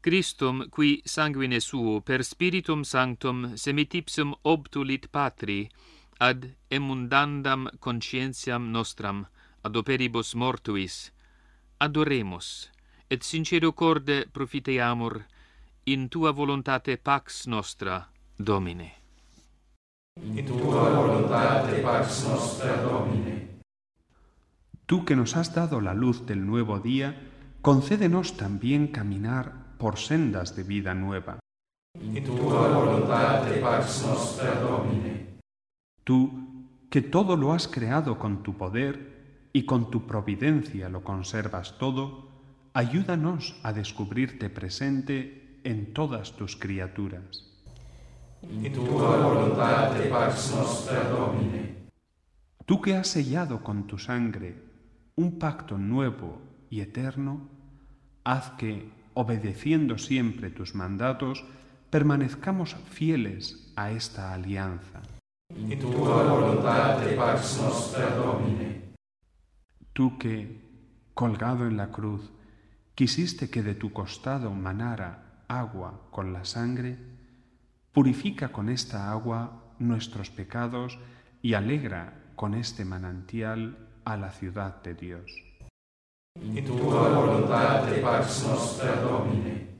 Christum, qui sanguine suo per Spiritum Sanctum semitipsum obtulit Patri, ad emundandam conscientiam nostram, ad operibus mortuis, adoremus, et sincero corde profiteamur in tua voluntate pax nostra, Domine. In tua voluntate pax nostra, Domine. Tú que nos has dado la luz del nuevo día, concédenos también caminar por sendas de vida nueva. In tua voluntate pax nostra, Domine. Tú, que todo lo has creado con tu poder y con tu providencia lo conservas todo, ayúdanos a descubrirte presente en todas tus criaturas. In tua voluntate pax nostra, Domine. Tú que has sellado con tu sangre un pacto nuevo y eterno, haz que, obedeciendo siempre tus mandatos, permanezcamos fieles a esta alianza. In tua voluntate pax nostra, Domine. Tú que, colgado en la cruz, quisiste que de tu costado manara agua con la sangre, purifica con esta agua nuestros pecados y alegra con este manantial a la ciudad de Dios. In tua voluntate pax nostra, Domine.